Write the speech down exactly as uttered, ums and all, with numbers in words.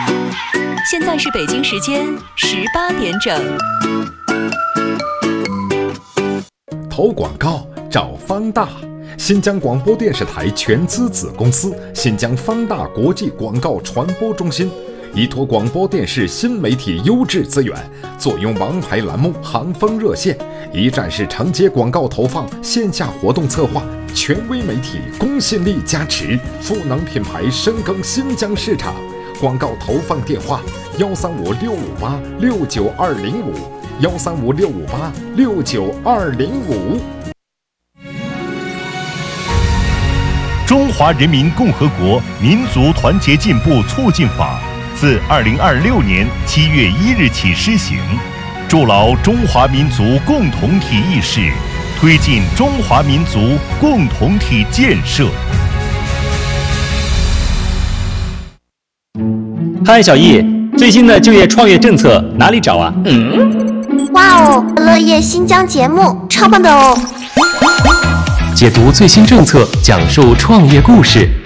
现在是北京时间十八点整。 投广告找方大，新疆广播电视台全资子公司新疆方大国际广告传播中心，依托广播电视新媒体优质资源，坐拥王牌栏目行风热线，一站式承接广告投放、线下活动策划，权威媒体公信力加持，赋能品牌深耕新疆市场。广告投放电话：幺三五六五八六九二零五，幺三五六五八六九二零五。 中华人民共和国民族团结进步促进法自二零二六年七月一日起施行，筑牢中华民族共同体意识，推进中华民族共同体建设。 嗨，小易，最新的就业创业政策哪里找啊？ 嗯，哇哦，乐业新疆节目超棒的哦！ 解读最新政策，讲述创业故事。